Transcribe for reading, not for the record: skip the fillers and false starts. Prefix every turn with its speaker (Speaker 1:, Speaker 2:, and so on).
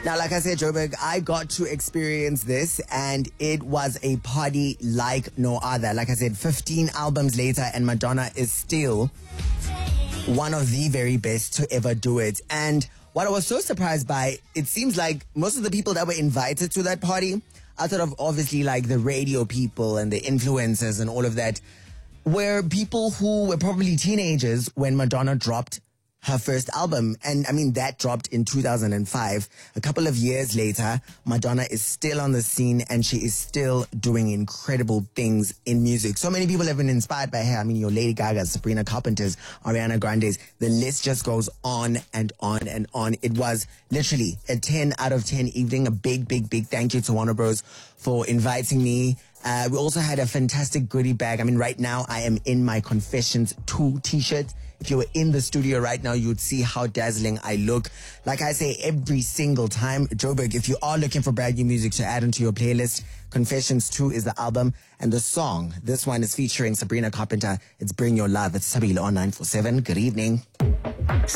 Speaker 1: Now, like I said, Joburg, I got to experience this and it was a party like no other. Like I said, 15 albums later and Madonna is still one of the very best to ever do it. And what I was so surprised by, it seems like most of the people that were invited to that party, outside of obviously like the radio people and the influencers and all of that, were people who were probably teenagers when Madonna dropped her first album. And I mean, that dropped in 2005. A couple of years later, Madonna is still on the scene and she is still doing incredible things in music. So many people have been inspired by her. I mean, your Lady Gagas, Sabrina Carpenter's, Ariana Grande's, the list just goes on and on and on. It was literally a 10 out of 10 evening. A big, big, big thank you to Warner Bros. For inviting me. We also had a fantastic goodie bag. I mean, right now I am in my Confessions 2 t-shirt. If you were in the studio right now, you would see how dazzling I look. Like I say every single time, Joburg, if you are looking for brand new music to add into your playlist, Confessions 2 is the album. And the song, this one is featuring Sabrina Carpenter. It's Bring Your Love. It's Sabilo on 947. Good evening.